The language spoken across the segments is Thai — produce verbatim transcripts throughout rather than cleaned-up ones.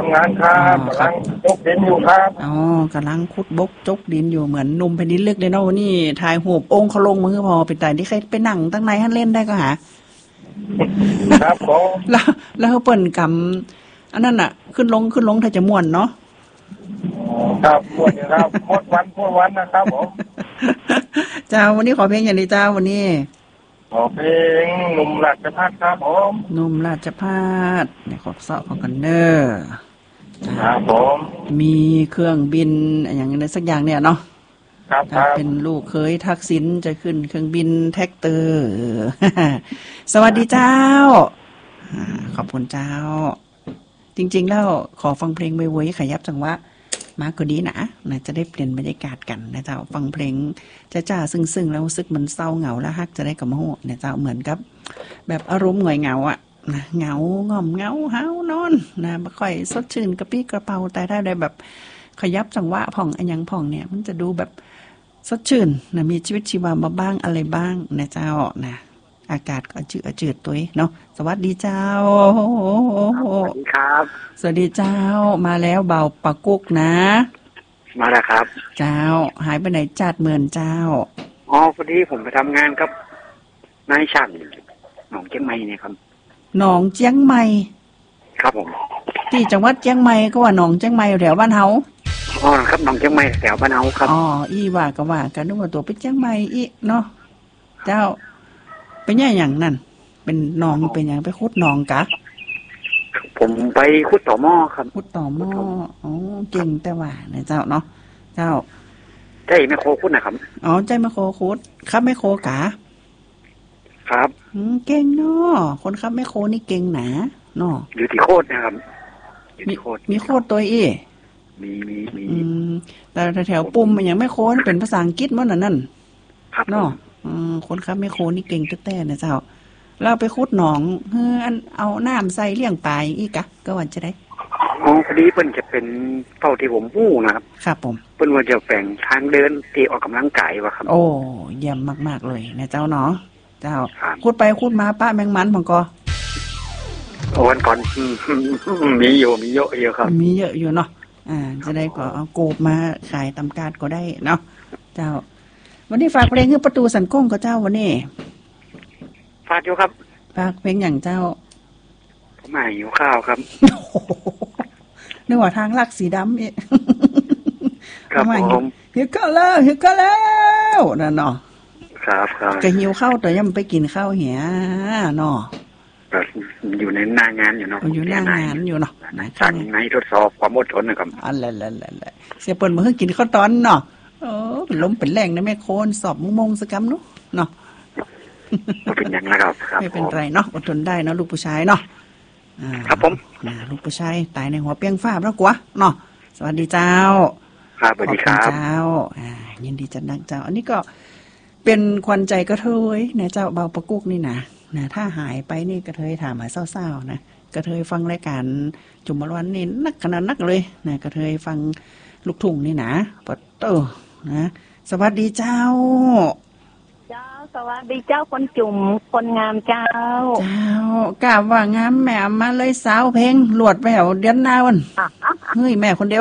ำงานครับกำลังยกดินอยู่ครับอ๋อกำลังขุดบกจกดินอยู่เหมือนนุ่มแผ่นดินเล็กเลยเนาะวันนี้ถ่ายหูปองค์เขาลงมือพอเป็นแต่ที่ใครไปนั่งตั้งในฮั่นเล่นได้ก็หาครับผมแล้วแล้วเปิ่นกำอันนั้นน่ะขึ้นลงขึ้นลงถ้าจะม่วนเนาะครับม่วนครับหมดวันหมดวันนะครับผมเจ้าวันนี้ขอเพลงอย่างนี้เจ้าวันนี้ขอเพลงหนุ่มราชพัฒครับผมหนุ่มราชพัฒในขอสอบของกันเนอร์ครับผมมีเครื่องบินอย่างนี้สักอย่างเนี่ยเนาะครับถ้าเป็นลูกเคยทักษิณจะขึ้นเครื่องบินแท็กเตอร์สวัสดีเจ้าขอบคุณเจ้าจริงๆแล้วขอฟังเพลงไว้ๆขยับจังหวะมากกว่านี้นะนะจะได้เปลี่ยนบรรยากาศกันนะเจ้าฟังเพลงจ้าๆซึ้งๆแล้วรู้สึกมันเศร้าเหงาแล้วฮักจะได้กับโมโหเนี่ยเจ้าเหมือนกับแบบอารมณ์หงอยเหงาอ่ะนะเหงาง่อมเหงาห้าวนอนนะไม่ค่อยสดชื่นกระปี้กระเป๋าแต่ถ้าได้แบบขยับจังหวะผ่องอันยังผ่องเนี่ยมันจะดูแบบสดชื่นนะมีชีวิตชีวามาบ้างอะไรบ้างนะเจ้านะอากาศก็จืดจืดตัวเนาะสวัสดีเจ้าสวัสดีครับสวัสดีเจ้ามาแล้วเบาปะกุกนะมาแล้วครับเจ้าหายไปไหนจัดเมือนเจ้าอ๋อพอดีผมไปทำงานครับนายช่างหนองเจียงใหม่เนี่ยครับหนองเจียงใหม่ครับผมที่จังหวัดเจียงใหม่ก็ว่าหนองเจียงใหม่แถวบ้านเฮาอ๋อครับหนองเจียงใหม่แถวบ้านเฮาครับอ๋ออีว่าก็ว่ากันนึกว่าตัวไปเจียงใหม่อีเนาะเจ้าเป็นแย่อย่างนั้นเป็นหนองเป็นอย่างไปขุดหนองกะผมไปขุดต่อหม้อครับขุดต่อหม้ออ๋อเก่งแต่ว่าเนี่ยเจ้าเนาะเจ้าใจแม่โคขุดนะครับอ๋อใจแม่โคขุดครับแม่โคกะครับอืมเก่งเนาะคนครับแม่โคนี่เก่งหนาเนาะอยู่ที่โคตรนะครับอยู่ที่โคตรมีโคตรตัวอีมีมีมีอืมแต่แถวปุ่มอย่างแม่โคนี่เป็นภาษาอังกฤษมั้งนั่นครับเนาะอืมคนครับแม่โคนี่เก่งแต่ๆนะเจ้าเราไปขุดหนองเฮือนเอาน้ำใส่เลี้ยงปลาอีกกะก็วันจะได้อ๋อพอดีเปิ้นจะเป็นเท่าที่ผมฮู้นะครับครับผมเปิ้นว่าจะแฝงทางเดินที่ออกกำลังกายว่ะครับโอ้เยี่ยมมากๆเลยนะเจ้าเนาะเจ้าขุดไปขุดมาป้าแมงมันผมก็วันก่อนมีอยู่มีเยอะเยอะครับมีเยอะอยู่เนาะอ่าจะได้ก็เอาโกบมาขายตำกาดก็ได้เนาะเจ้าวันนี้ฝากเพลงคือประตูสันก้งก็เจ้าวันนี้ฝากอยู่ครับฝากเพลงอย่างเจ้าผมหมายหิวข้าวครับนึกว่าทางลักสีดำเอ๊ะครับผมหิวข้าวแล้วหิวข้าวแล้วนั่นเนาะครับครับก็หิวข้าวแต่ยังไปกินข้าวเหี้ยเนาะอยู่ในหน้างานอยู่เนาะอยู่หน้างานอยู่เนาะสั่งในทดสอบความอดทนนะครับอันแหละๆๆเสียเปิ้นมาเพิ่งกินข้าวตอนเนาะเออเป็นลมเป็นแรงนะแม่โคนสอบมงๆสักกำเนาะเนาะไม่เป็นอย่างนะครับไม่เป็นไรเนาะอดทนได้เนาะลูกผู้ชายเนาะครับผมลูกผู้ชายตายในหัวเปียงฟ้าแล้วกว่าเนาะสวัสดีเจ้าครับสวัสดีครับเจ้าอ่ายินดีจัดนักเจ้าอันนี้ก็เป็นควันใจกระเทยนะเจ้าเบาประกุกนี่นะนะถ้าหายไปนี่กระเทยถามหาเศร้าๆนะกระเทยฟังรายการจุ่มมะวันนี่นักขนาดนักเลยนะกระเทยฟังลูกทุ่งนี่นะปะเตอนะสวัสดีเจ้าเจ้าสวัสดีเจ้าคนจุ่มคนงามเจ้าเจ้ากราบว่างามแม่มาเลยสาวเพลงหลวดไปแถวเดือนหน้าวันเฮ้ยแม่คนเดียว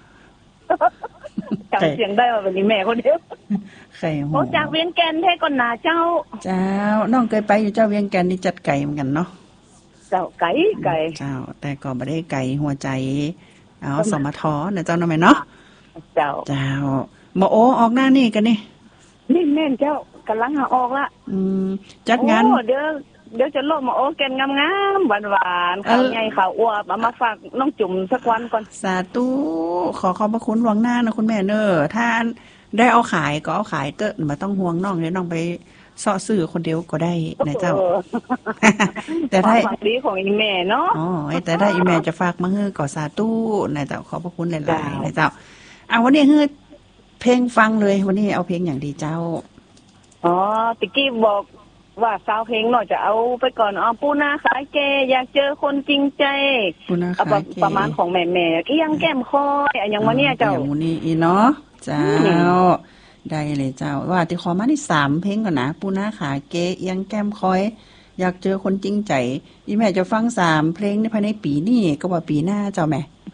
จำเสียงได้ว่าวันนี้แม่คนเดียวไข่โหจากเวียงแก่นเท่ก่อนนาเจ้าเจ้าน้องเคยไปอยู่เจ้าเวียงแก่นนี่จัดไก่เหมือนกันเนาะเจ้าไก่ไก่เจ้าแต่ก็ไม่ได้ไก่หัวใจเอาสมทนะเจ้าน้องแม่เนาะเจ้าเจ้ามาโอออกหน้านี่กันนี่นี่แม่นเจ้ากำลังหาออกละอืมจัดงานเดี๋ยวเดี๋ยวจะโลดมาโอแกนงามๆหวานๆข้าวใหญ่ข้าวอ้วบมาฝากน้องจุ่มสักวันก่อนสาธุขอขอบพระคุณหวังหน้านะคุณแม่เนอถ้าได้เอาขายก็เอาขายเตอะมาต้องห่วงน้องเดี๋ยวน้องไปเสาะซื้อคนเดียวก็ได้นะเจ้าแต่ได้ดีของอีแม่เนาะอ๋อแต่ได้อีแม่จะฝากมาเฮือก่อสาธุนะเจ้าขอบพระคุณหลายๆนะเจ้าเอาวันนี้เฮือเพลงฟังเลยวันนี้เอาเพลงอย่างดีเจ้าอ๋อตะกี้บอกว่าสาวเพลงหน่อยจะเอาไปก่อนอ๋อปูนาขายแกอยากเจอคนจริงใจเอาประมาณของแม่แม่กี่ยังแก้มคอยอย่างวันนี้เจ้าอย่างวันนี้อีเนาะเจ้าได้เลยเจ้าว่าที่ขอมาที่สามเพลงก่อนนะปูนาขาเกยังแก้มคอยอยากเจอคนจริงใจอีแม่จะฟังสามเพลงในภายในปีนี้ก็ว่าปีหน้าเจ้าแม่